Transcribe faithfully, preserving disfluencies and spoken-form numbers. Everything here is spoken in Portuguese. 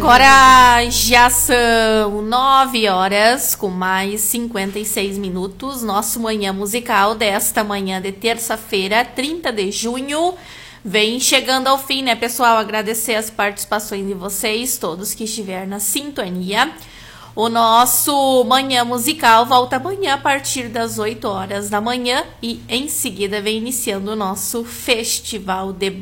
Agora já são nove horas com mais cinquenta e seis minutos. Nosso Manhã Musical desta manhã de terça-feira, trinta de junho, vem chegando ao fim, né, pessoal? Agradecer as participações de vocês, todos que estiveram na sintonia. O nosso Manhã Musical volta amanhã a partir das oito horas da manhã e em seguida vem iniciando o nosso Festival de